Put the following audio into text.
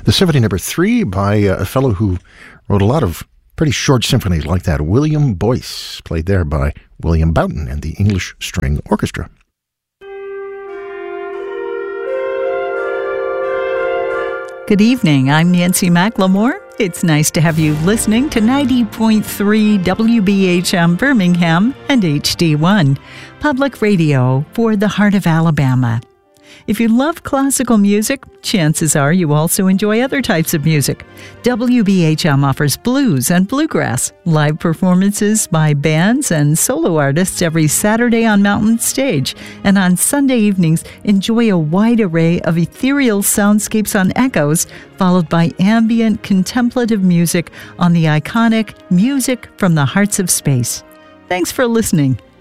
The Symphony Number 3 by a fellow who wrote a lot of pretty short symphonies like that, William Boyce, played there by William Boughton and the English String Orchestra. Good evening, I'm Nancy McLemore. It's nice to have you listening to 90.3 WBHM Birmingham and HD1, public radio for the heart of Alabama. If you love classical music, chances are you also enjoy other types of music. WBHM offers blues and bluegrass, live performances by bands and solo artists every Saturday on Mountain Stage. And on Sunday evenings, enjoy a wide array of ethereal soundscapes on Echoes, followed by ambient contemplative music on the iconic Music from the Hearts of Space. Thanks for listening.